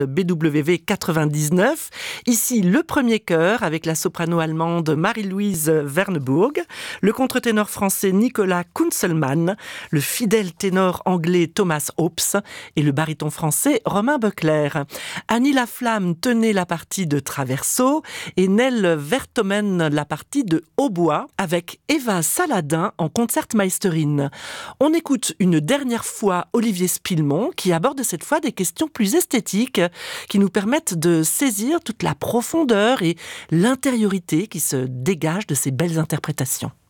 BWV 99. Ici, le premier chœur avec la soprano allemande Marie-Louise Verneburg, le contre-ténor français Nicolas Kunzelmann, le fidèle ténor anglais Thomas Hopes et le baryton français Romain Böckler. Annie Laflamme tenait la partie de traverso et Nell Vertomen la partie de hautbois avec Eva Saladin en concertmeisterin. On écoute une dernière fois Olivier Spilmont qui aborde cette fois des questions plus esthétiques qui nous permettent de saisir toute la profondeur et l'intériorité qui se dégagent de ces belles interprétations.